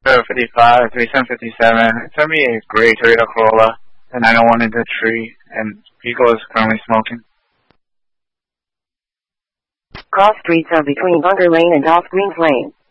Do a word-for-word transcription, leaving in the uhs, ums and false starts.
fifty-five, thirty-seven fifty-seven. Send me a gray Toyota Corolla, the nine oh one into the tree, and Pico is currently smoking. Cross streets are between Bunker Lane and Golf Greens Lane.